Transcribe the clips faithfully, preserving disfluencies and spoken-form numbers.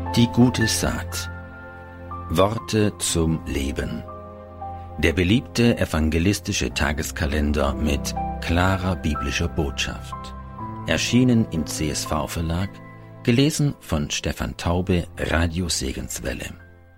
Die gute Saat. Worte zum Leben. Der beliebte evangelistische Tageskalender mit klarer biblischer Botschaft. Erschienen im C S V-Verlag, gelesen von Stefan Taube, Radio Segenswelle.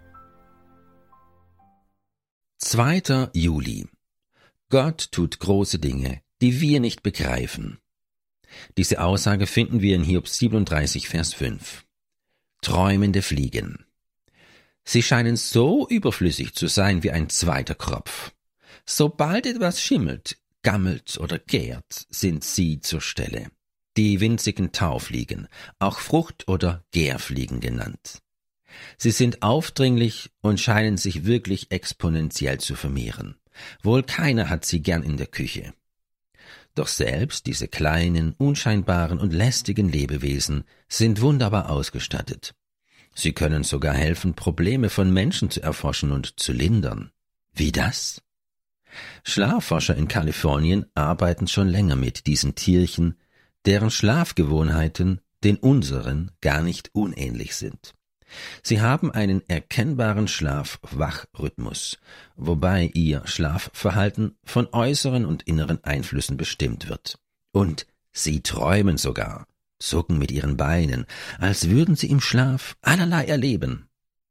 zweiter Juli. Gott tut große Dinge, die wir nicht begreifen. Diese Aussage finden wir in Hiob siebenunddreißig, Vers fünf. Träumende Fliegen. Sie scheinen so überflüssig zu sein wie ein zweiter Kropf. Sobald etwas schimmelt, gammelt oder gärt, sind sie zur Stelle. Die winzigen Taufliegen, auch Frucht- oder Gärfliegen genannt. Sie sind aufdringlich und scheinen sich wirklich exponentiell zu vermehren. Wohl keiner hat sie gern in der Küche. Doch selbst diese kleinen, unscheinbaren und lästigen Lebewesen sind wunderbar ausgestattet. Sie können sogar helfen, Probleme von Menschen zu erforschen und zu lindern. Wie das? Schlafforscher in Kalifornien arbeiten schon länger mit diesen Tierchen, deren Schlafgewohnheiten den unseren gar nicht unähnlich sind. Sie haben einen erkennbaren Schlaf-Wach-Rhythmus, wobei ihr Schlafverhalten von äußeren und inneren Einflüssen bestimmt wird. Und sie träumen sogar, zucken mit ihren Beinen, als würden sie im Schlaf allerlei erleben.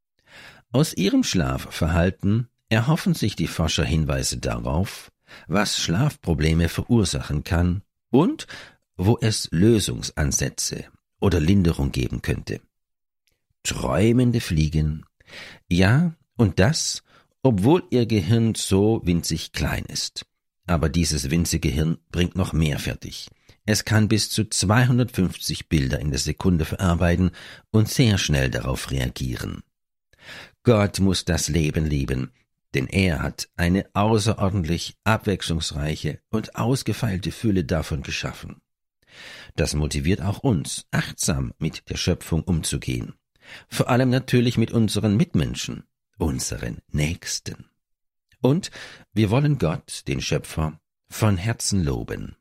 Aus ihrem Schlafverhalten erhoffen sich die Forscher Hinweise darauf, was Schlafprobleme verursachen kann und wo es Lösungsansätze oder Linderung geben könnte. Träumende Fliegen. Ja, und das, obwohl ihr Gehirn so winzig klein ist. Aber dieses winzige Hirn bringt noch mehr fertig. Es kann bis zu zweihundertfünfzig Bilder in der Sekunde verarbeiten und sehr schnell darauf reagieren. Gott muss das Leben lieben, denn er hat eine außerordentlich abwechslungsreiche und ausgefeilte Fülle davon geschaffen. Das motiviert auch uns, achtsam mit der Schöpfung umzugehen. Vor allem natürlich mit unseren Mitmenschen, unseren Nächsten. Und wir wollen Gott, den Schöpfer, von Herzen loben.